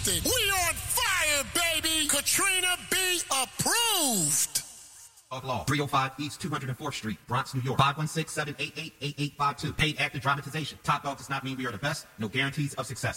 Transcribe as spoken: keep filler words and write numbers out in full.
something. We on fire, baby. Katrina B approved. Law, three oh five East two hundred fourth Street, Bronx, New York, five one six, seven eight eight, eight eight five two. Paid actor dramatization. Top Dog does not mean we are the best. No guarantees of success.